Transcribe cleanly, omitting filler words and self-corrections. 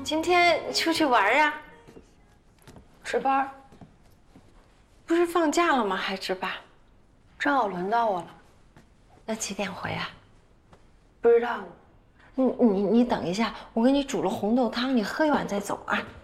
今天出去玩啊？ 值班？ 不是放假了吗？还值班？ 正好轮到我了。 那几点回啊？ 不知道呢。 你等一下，我给你煮了红豆汤，你喝一碗再走啊。